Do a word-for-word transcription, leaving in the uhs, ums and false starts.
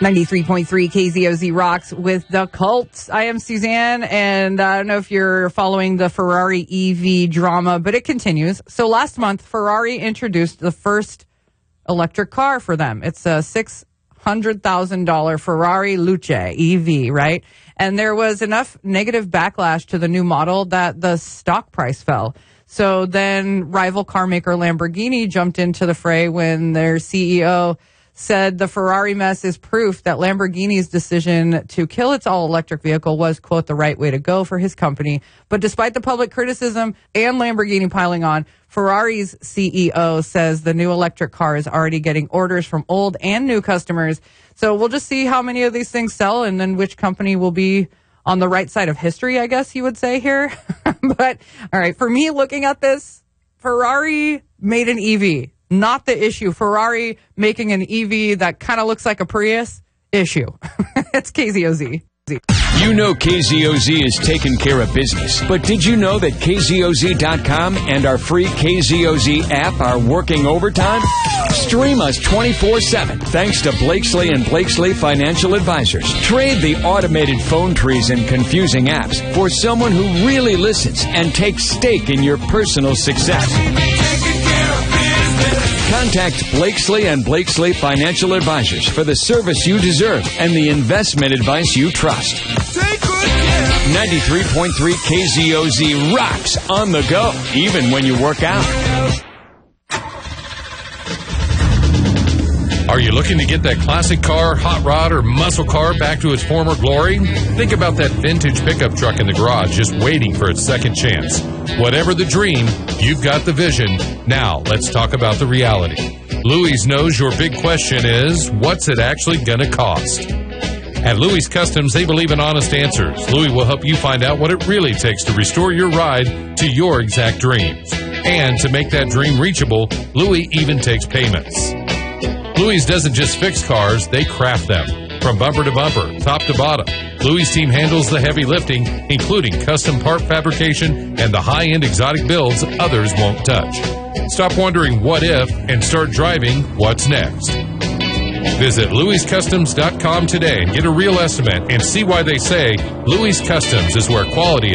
ninety-three point three K Z O Z rocks with the Cult. I am Suzanne, and I don't know if you're following the Ferrari E V drama, but it continues. So last month, Ferrari introduced the first electric car for them. It's a six hundred thousand dollars Ferrari Luce E V, right? And there was enough negative backlash to the new model that the stock price fell. So then rival car maker Lamborghini jumped into the fray when their C E O said the Ferrari mess is proof that Lamborghini's decision to kill its all-electric vehicle was, quote, the right way to go for his company. But despite the public criticism and Lamborghini piling on, Ferrari's C E O says the new electric car is already getting orders from old and new customers. So we'll just see how many of these things sell and then which company will be on the right side of history, I guess you would say here. But, all right, for me looking at this, Ferrari made an E V. Not the issue. Ferrari making an E V that kind of looks like a Prius, issue. It's K Z O Z. You know K Z O Z is taking care of business, but did you know that K Z O Z dot com and our free K Z O Z app are working overtime? Stream us twenty-four seven thanks to Blakesley and Blakesley Financial Advisors. Trade the automated phone trees and confusing apps for someone who really listens and takes stake in your personal success. Contact Blakesley and Blakesley Financial Advisors for the service you deserve and the investment advice you trust. ninety-three point three K Z O Z rocks on the go, even when you work out. Are you looking to get that classic car, hot rod, or muscle car back to its former glory? Think about that vintage pickup truck in the garage just waiting for its second chance. Whatever the dream, you've got the vision. Now, let's talk about the reality. Louis knows your big question is, what's it actually going to cost? At Louis Customs, they believe in honest answers. Louis will help you find out what it really takes to restore your ride to your exact dreams. And to make that dream reachable, Louis even takes payments. Louis doesn't just fix cars, they craft them. From bumper to bumper, top to bottom, Louis' team handles the heavy lifting, including custom part fabrication and the high-end exotic builds others won't touch. Stop wondering what if and start driving what's next. Visit Louis Customs dot com today and get a real estimate and see why they say Louis Customs is where quality